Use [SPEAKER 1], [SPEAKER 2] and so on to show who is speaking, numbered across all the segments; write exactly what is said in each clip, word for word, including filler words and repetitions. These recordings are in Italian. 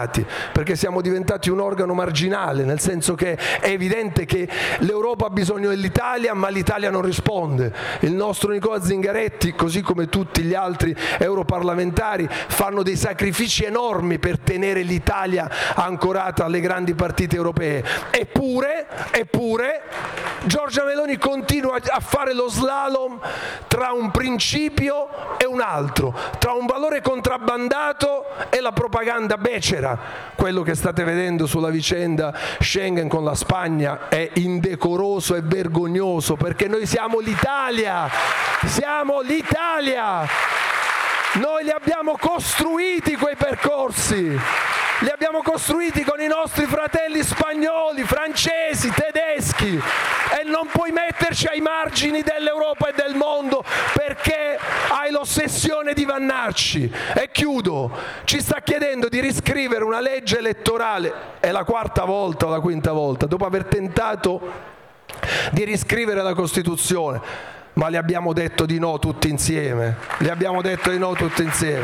[SPEAKER 1] perché siamo diventati un organo marginale, nel senso che è evidente che l'Europa ha bisogno dell'Italia, ma l'Italia non risponde. Il nostro Nicola Zingaretti, così come tutti gli altri europarlamentari, fanno dei sacrifici enormi per tenere l'Italia ancorata alle grandi partite europee. Eppure, eppure, Giorgia Meloni continua a fare lo slalom tra un principio e un altro, tra un valore contrabbandato e la propaganda becera. Quello che state vedendo sulla vicenda Schengen con la Spagna è indecoroso e vergognoso, perché noi siamo l'Italia, siamo l'Italia, noi li abbiamo costruiti quei percorsi, li abbiamo costruiti con i nostri fratelli spagnoli, francesi, tedeschi, e non puoi metterci ai margini dell'Europa e del mondo perché hai l'ossessione di vannarci. E chiudo, ci sta chiedendo di riscrivere una legge elettorale, è la quarta volta o la quinta volta, dopo aver tentato di riscrivere la Costituzione, ma le abbiamo detto di no tutti insieme, le abbiamo detto di no tutti insieme.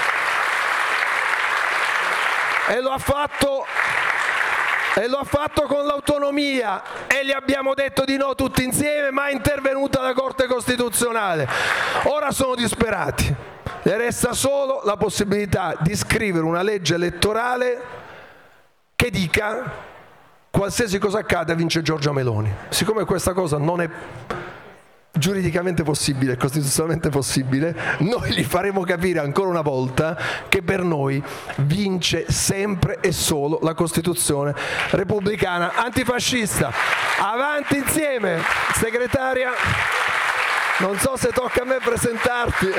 [SPEAKER 1] E lo ha fatto, e lo ha fatto con l'autonomia, e gli abbiamo detto di no tutti insieme, ma è intervenuta la Corte Costituzionale. Ora sono disperati, le resta solo la possibilità di scrivere una legge elettorale che dica qualsiasi cosa accada vince Giorgia Meloni. Siccome questa cosa non è giuridicamente possibile, costituzionalmente possibile, noi gli faremo capire ancora una volta che per noi vince sempre e solo la Costituzione repubblicana antifascista. Avanti insieme, segretaria, non so se tocca a me presentarti.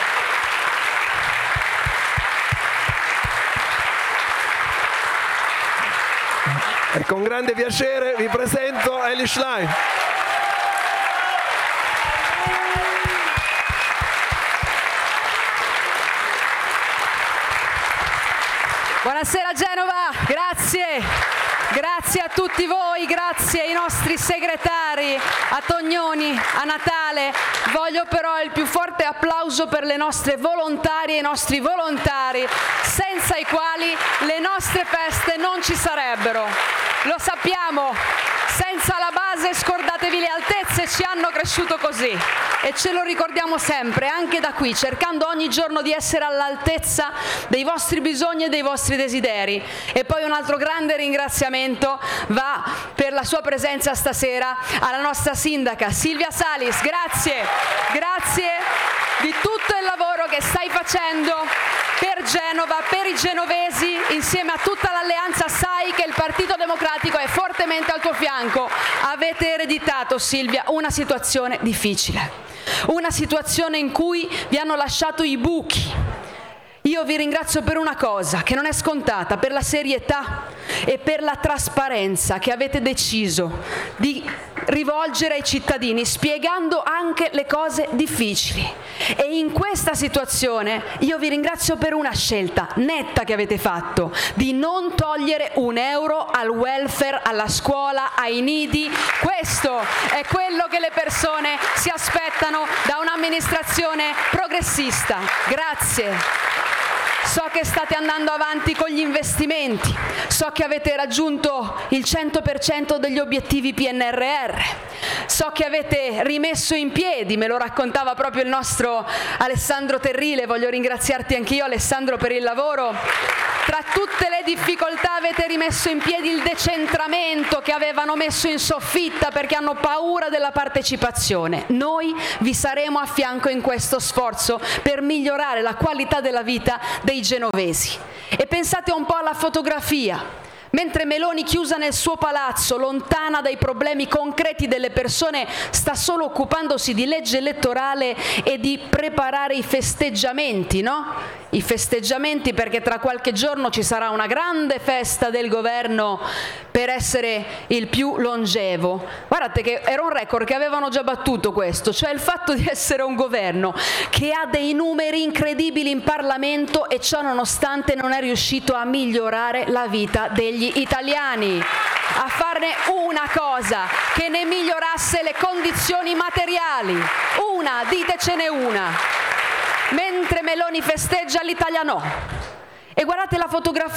[SPEAKER 1] E con grande piacere vi presento Elly Schlein.
[SPEAKER 2] Buonasera Genova, grazie, grazie a tutti voi, grazie ai nostri segretari, a Tognoni, a Natale. Voglio però il più forte applauso per le nostre volontarie e i nostri volontari, senza i quali le nostre feste non ci sarebbero. Lo sappiamo, senza la base, scordatevi le altezze, ci hanno cresciuto così e ce lo ricordiamo sempre, anche da qui, cercando ogni giorno di essere all'altezza dei vostri bisogni e dei vostri desideri. E poi un altro grande ringraziamento va per la sua presenza stasera alla nostra sindaca Silvia Salis. Grazie, grazie di tutto il lavoro che stai facendo per Genova, per i genovesi, insieme a tutta l'alleanza. Sai che il Partito Democratico è fortemente al tuo fianco. Avete ereditato, Silvia, una situazione difficile, una situazione in cui vi hanno lasciato i buchi. Io vi ringrazio per una cosa che non è scontata, per la serietà e per la trasparenza che avete deciso di rivolgere ai cittadini, spiegando anche le cose difficili. E in questa situazione io vi ringrazio per una scelta netta che avete fatto, di non togliere un euro al welfare, alla scuola, ai nidi. Questo è quello che le persone si aspettano da un'amministrazione progressista. Grazie. So che state andando avanti con gli investimenti, so che avete raggiunto il cento per cento degli obiettivi P N R R, so che avete rimesso in piedi, me lo raccontava proprio il nostro Alessandro Terrile, voglio ringraziarti anch'io Alessandro per il lavoro. Tra tutte le difficoltà avete rimesso in piedi il decentramento che avevano messo in soffitta perché hanno paura della partecipazione. Noi vi saremo a fianco in questo sforzo per migliorare la qualità della vita dei genovesi. E pensate un po' alla fotografia. Mentre Meloni, chiusa nel suo palazzo, lontana dai problemi concreti delle persone, sta solo occupandosi di legge elettorale e di preparare i festeggiamenti, no? I festeggiamenti perché tra qualche giorno ci sarà una grande festa del governo per essere il più longevo. Guardate che era un record che avevano già battuto questo, cioè il fatto di essere un governo che ha dei numeri incredibili in Parlamento e ciò nonostante non è riuscito a migliorare la vita degli italiani, a farne una cosa che ne migliorasse le condizioni materiali. Una, ditecene una. Mentre Meloni festeggia, l'Italia no. E guardate la fotografia